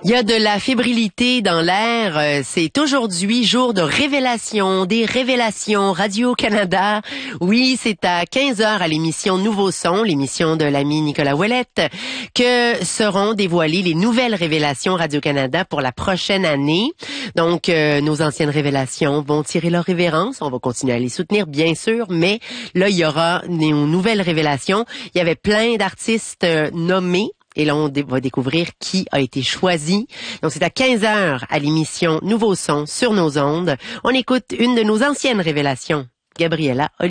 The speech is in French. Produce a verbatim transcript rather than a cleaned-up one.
Il y a de la fébrilité dans l'air. C'est aujourd'hui jour de révélation, des révélations Radio-Canada. Oui, c'est à quinze heures à l'émission Nouveau Son, l'émission de l'ami Nicolas Ouellette, que seront dévoilées les nouvelles révélations Radio-Canada pour la prochaine année. Donc, euh, nos anciennes révélations vont tirer leur révérence. On va continuer à les soutenir, bien sûr, mais là, il y aura nos nouvelles révélations. Il y avait plein d'artistes euh, nommés. Et là, on dé- va découvrir qui a été choisi. Donc, c'est à quinze heures à l'émission Nouveau Son sur nos ondes. On écoute une de nos anciennes révélations, Gabriella Olivier.